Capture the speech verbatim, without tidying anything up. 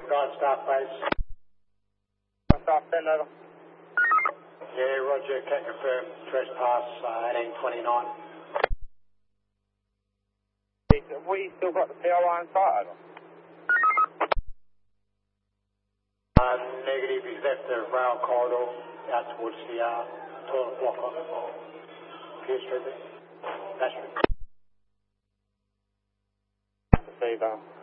Guard staff base. Staff ten over. Yeah, roger, can confirm trespass uh, eighteen twenty-nine. Have we still got the P O I on site over? Uh, negative, he's left the rail corridor out towards the uh, toilet block on Pier Street there. That's Receiver.